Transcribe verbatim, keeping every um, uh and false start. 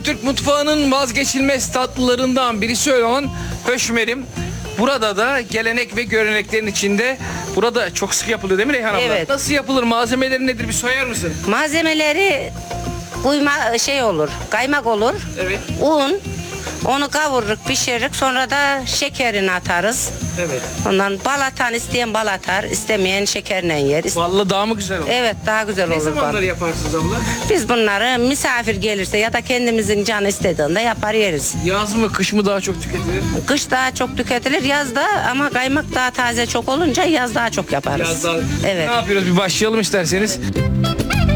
Türk mutfağının vazgeçilmez tatlılarından birisi olan höşmerim. Burada da gelenek ve göreneklerin içinde. Burada çok sık yapılıyor değil mi Reyhan abla? Evet. Nasıl yapılır? Malzemeleri nedir? Bir sayar mısın? Malzemeleri kuyma şey olur, kaymak olur, Evet. un, onu kavururuk, pişiririk, sonra da şekerini atarız. Evet. Ondan bal atan isteyen bal atar, istemeyen şekerle yer. İste- Vallahi daha mı güzel olur? Evet, daha güzel Ne olur bal. zamanları yaparsınız abla? Biz bunları misafir gelirse ya da kendimizin canı istediğinde yapar yeriz. Yaz mı kış mı daha çok tüketilir? Kış daha çok tüketilir, yazda ama kaymak daha taze çok olunca yaz daha çok yaparız. Yaz daha... Evet. Ne yapıyoruz? Bir başlayalım isterseniz.